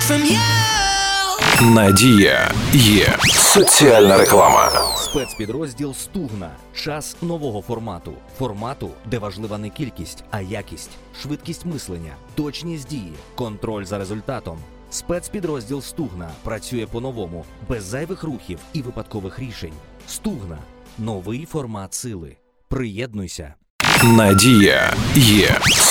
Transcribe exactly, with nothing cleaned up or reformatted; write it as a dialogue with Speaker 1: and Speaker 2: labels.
Speaker 1: from you.
Speaker 2: Надія є. Соціальна реклама.
Speaker 3: Спецпідрозділ «Стугна». Час нового формату. Формату, де важлива не кількість, а якість, швидкість мислення, точність дії, контроль за результатом. Спецпідрозділ «Стугна» працює по-новому, без зайвих рухів і випадкових рішень. «Стугна» – новий формат сили. Приєднуйся.
Speaker 2: Надія є.